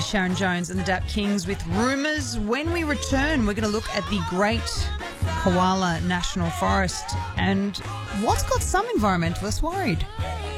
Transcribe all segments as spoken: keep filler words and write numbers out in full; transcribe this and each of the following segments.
Here's Sharon Jones and the Dap Kings with Rumours. When we return, we're going to look at the Great Koala National Forest and what's got some environmentalists worried.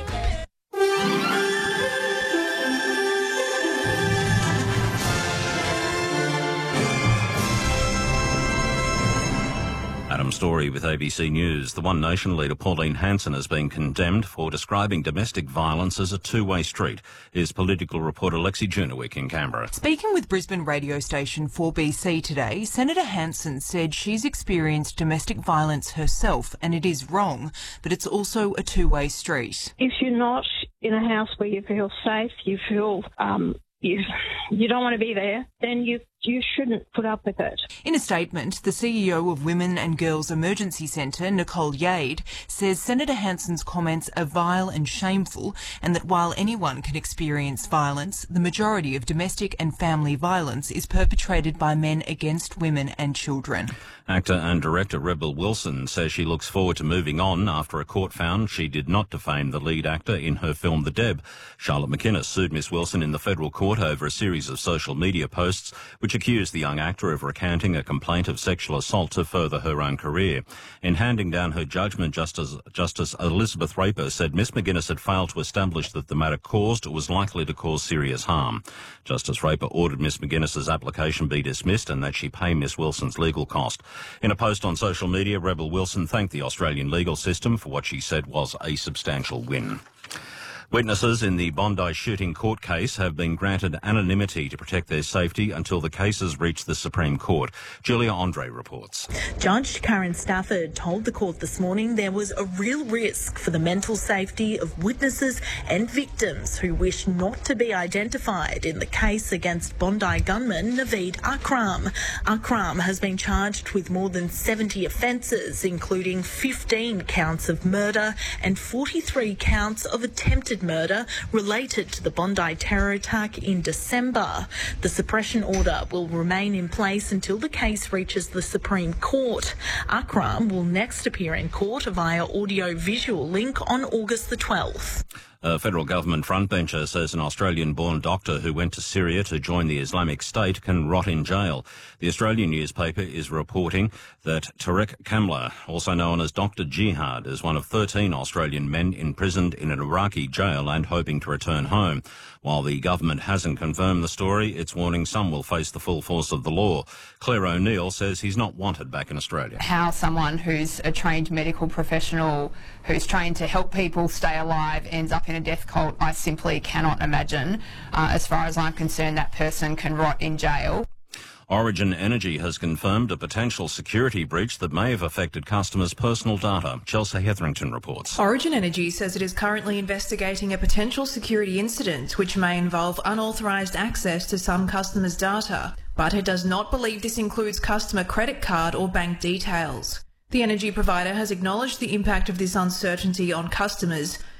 Adam Story with A B C News. The One Nation leader Pauline Hanson has been condemned for describing domestic violence as a two-way street. Here's political reporter Lexi Junowick in Canberra. Speaking with Brisbane radio station four B C today, Senator Hanson said she's experienced domestic violence herself and it is wrong, but it's also a two-way street. If you're not in a house where you feel safe, you feel um, you, you don't want to be there, then you You shouldn't put up with it. In a statement, the C E O of Women and Girls Emergency Centre, Nicole Yade, says Senator Hanson's comments are vile and shameful and that while anyone can experience violence, the majority of domestic and family violence is perpetrated by men against women and children. Actor and director Rebel Wilson says she looks forward to moving on after a court found she did not defame the lead actor in her film The Deb. Charlotte McInnes sued Miss Wilson in the federal court over a series of social media posts which accused the young actor of recanting a complaint of sexual assault to further her own career. In handing down her judgment, Justice, Justice Elizabeth Raper said Miss McGuinness had failed to establish that the matter caused or was likely to cause serious harm. Justice Raper ordered Miss McGuinness's application be dismissed and that she pay Miss Wilson's legal cost. In a post on social media, Rebel Wilson thanked the Australian legal system for what she said was a substantial win. Witnesses in the Bondi shooting court case have been granted anonymity to protect their safety until the cases reach the Supreme Court. Julia Andre reports. Judge Karen Stafford told the court this morning there was a real risk for the mental safety of witnesses and victims who wish not to be identified in the case against Bondi gunman Naveed Akram. Akram has been charged with more than seventy offences, including fifteen counts of murder and forty-three counts of attempted murder related to the Bondi terror attack in December. The suppression order will remain in place until the case reaches the Supreme Court. Akram will next appear in court via audio-visual link on August the twelfth. A federal government frontbencher says an Australian-born doctor who went to Syria to join the Islamic State can rot in jail. The Australian newspaper is reporting that Tarek Kamla, also known as Doctor Jihad, is one of thirteen Australian men imprisoned in an Iraqi jail and hoping to return home. While the government hasn't confirmed the story, it's warning some will face the full force of the law. Claire O'Neill says he's not wanted back in Australia. How someone who's a trained medical professional, who's trained to help people stay alive, ends up in a death cult, I simply cannot imagine. Uh, as far as I'm concerned, that person can rot in jail. Origin Energy has confirmed a potential security breach that may have affected customers' personal data. Chelsea Hetherington reports. Origin Energy says it is currently investigating a potential security incident which may involve unauthorised access to some customers' data, but it does not believe this includes customer credit card or bank details. The energy provider has acknowledged the impact of this uncertainty on customers,